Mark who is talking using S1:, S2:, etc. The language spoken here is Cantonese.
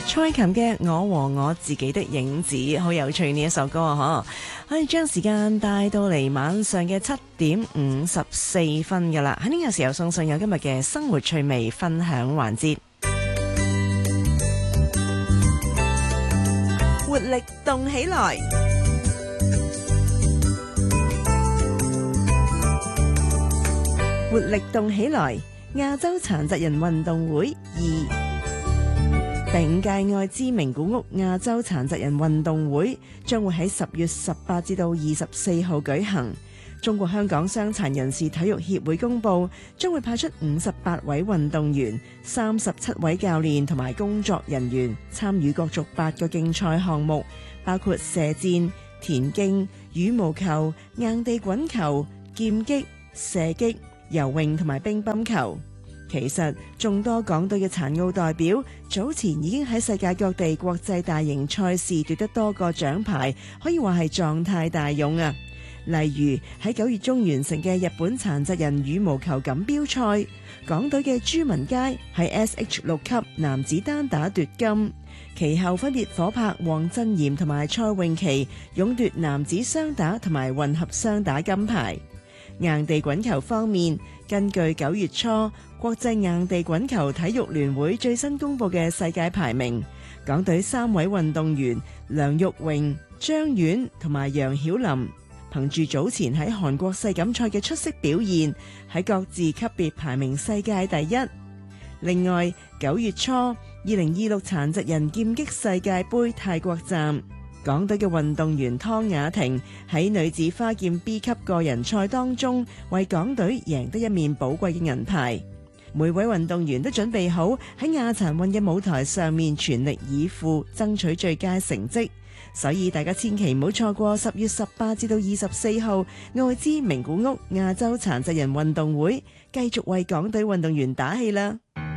S1: 蔡琴嘅《我和我自己的影子》好有趣呢一首歌啊！嗬，可以將時間帶到嚟晚上嘅7:54噶啦。喺呢個時候送上有今日嘅生活趣味分享環節，活力動起來，活力動起來，亞洲殘疾人運動會2。第5屆愛滋名古屋亞洲殘疾人運動會將會喺10月18至到24號舉行。中國香港傷殘人士體育協會公佈，將會派出58位運動員、37位教練同埋工作人員參與角逐8個競賽項目，包括射箭、田徑、羽毛球、硬地滾球、劍擊、射擊、游泳同埋乒乓球。其實眾多港隊嘅殘奧代表早前已經喺世界各地國際大型賽事奪得多個獎牌，可以話係狀態大勇啊！例如喺9月中完成嘅日本殘疾人羽毛球錦標賽，港隊嘅朱文佳喺 SH6 級男子單打奪金，其後分別夥拍黃鎮炎同埋蔡詠琪勇奪男子雙打同埋混合雙打金牌。硬地滾球方面，根據9月初國際硬地滾球體育聯會最新公布嘅世界排名，港隊3位運動員梁玉榮、張婉同埋楊曉琳，憑住早前喺韓國世錦賽嘅出色表現，喺各自級別排名世界第一。另外，9月初2026殘疾人劍擊世界盃泰國站，港隊嘅運動員湯雅婷喺女子花劍 B 級個人賽當中，為港隊贏得一面寶貴嘅銀牌。每位運動員都準備好喺亞殘運嘅舞台上面全力以赴，爭取最佳成績。所以大家千祈唔好錯過10月18至到24號愛滋名古屋亞洲殘疾人運動會，繼續為港隊運動員打氣啦！